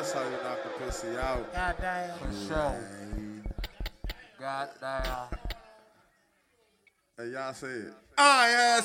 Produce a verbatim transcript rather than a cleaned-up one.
That's how you knock a pussy out. Goddamn. For sure. Goddamn. Hey, y'all say it. I ass